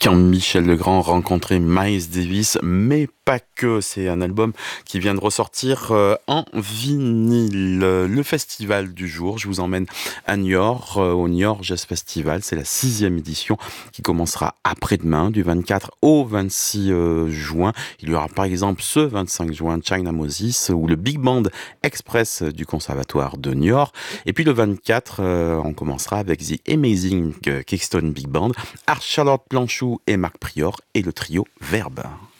Quand Michel Legrand rencontrait Miles Davis, mais pas que. C'est un album qui vient de ressortir en vinyle. Le festival du jour, je vous emmène à Niort, au Niort Jazz Festival. C'est la 6e édition qui commencera après-demain, du 24 au 26 juin. Il y aura par exemple ce 25 juin China Moses ou le Big Band Express du Conservatoire de Niort. Et puis le 24, on commencera avec The Amazing Kingston Big Band, Charlotte Planchou et Marc Prior et le trio Verbe.